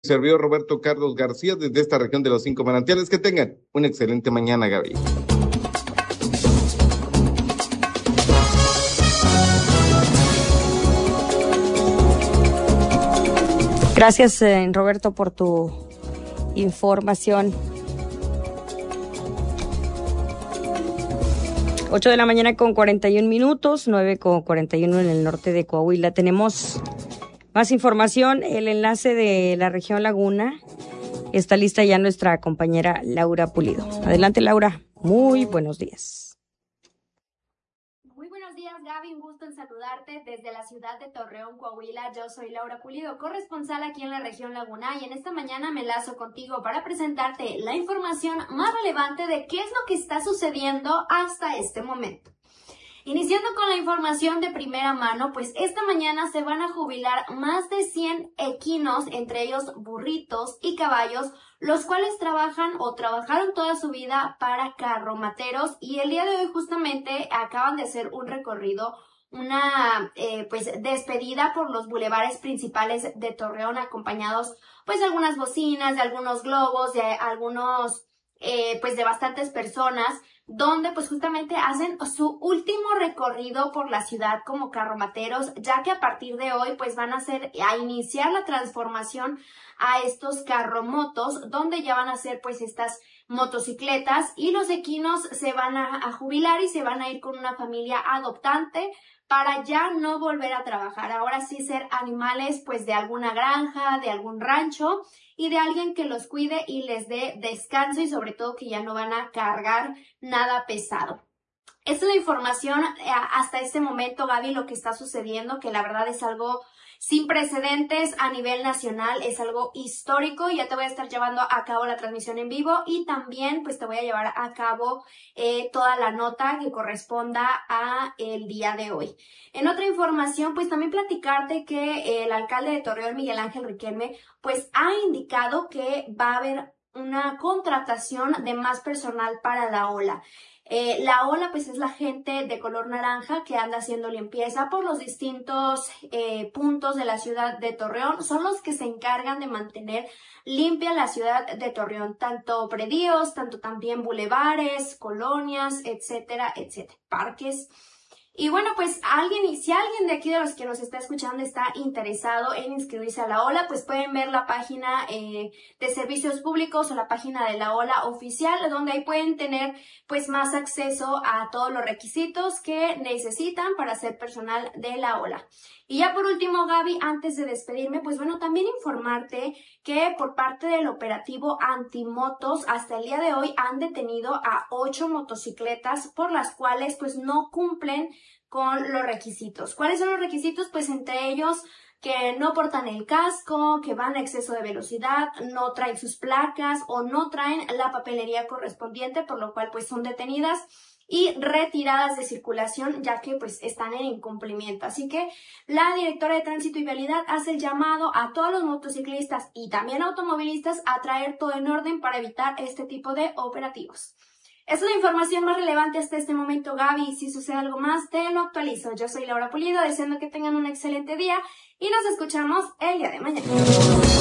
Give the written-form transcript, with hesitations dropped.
Servidor Roberto Carlos García desde esta región de los 5 manantiales. Que tengan una excelente mañana, Gaby. Gracias, Roberto, por tu información. 8 de la mañana con 41 minutos, 9 con 41 en el norte de Coahuila. Tenemos más información, el enlace de la región Laguna. Está lista ya nuestra compañera Laura Pulido. Adelante, Laura. Muy buenos días. Muy buenos días, Gaby. Un gusto en saludarte desde la ciudad de Torreón, Coahuila. Yo soy Laura Pulido, corresponsal aquí en la región Laguna, y en esta mañana me enlazo contigo para presentarte la información más relevante de qué es lo que está sucediendo hasta este momento. Iniciando con la información de primera mano, pues esta mañana se van a jubilar más de 100 equinos, entre ellos burritos y caballos, los cuales trabajan o trabajaron toda su vida para carromateros, y el día de hoy justamente acaban de hacer un recorrido, una despedida por los bulevares principales de Torreón, acompañados pues de algunas bocinas, de algunos globos, de algunos de bastantes personas, donde pues justamente hacen su último recorrido por la ciudad como carromateros, ya que a partir de hoy pues van a iniciar la transformación a estos carromotos, donde ya van a ser pues estas motocicletas, y los equinos se van a jubilar y se van a ir con una familia adoptante para ya no volver a trabajar. Ahora sí ser animales pues de alguna granja, de algún rancho, y de alguien que los cuide y les dé descanso, y sobre todo que ya no van a cargar nada pesado. Esta es la información hasta este momento, Gaby, lo que está sucediendo, que la verdad es algo sin precedentes a nivel nacional, es algo histórico. Ya te voy a estar llevando a cabo la transmisión en vivo, y también pues te voy a llevar a cabo toda la nota que corresponda a el día de hoy. En otra información, pues también platicarte que el alcalde de Torreón, Miguel Ángel Riquelme, pues ha indicado que va a haber una contratación de más personal para la ola. La ola pues es la gente de color naranja que anda haciendo limpieza por los distintos puntos de la ciudad de Torreón. Son los que se encargan de mantener limpia la ciudad de Torreón, tanto predios, tanto también bulevares, colonias, etcétera, etcétera, parques. Y bueno, pues si alguien de aquí de los que nos está escuchando está interesado en inscribirse a la ola, pues pueden ver la página de servicios públicos o la página de la ola oficial, donde ahí pueden tener pues más acceso a todos los requisitos que necesitan para ser personal de la ola. Y ya por último, Gaby, antes de despedirme, pues bueno, también informarte que por parte del operativo antimotos, hasta el día de hoy han detenido a 8 motocicletas por las cuales pues no cumplen con los requisitos. ¿Cuáles son los requisitos? Pues entre ellos que no portan el casco, que van a exceso de velocidad, no traen sus placas o no traen la papelería correspondiente, por lo cual pues son detenidas y retiradas de circulación, ya que pues están en incumplimiento. Así que la directora de Tránsito y Vialidad hace el llamado a todos los motociclistas y también automovilistas a traer todo en orden para evitar este tipo de operativos. Esa es la información más relevante hasta este momento, Gaby. Si sucede algo más, te lo actualizo. Yo soy Laura Pulido, deseando que tengan un excelente día y nos escuchamos el día de mañana.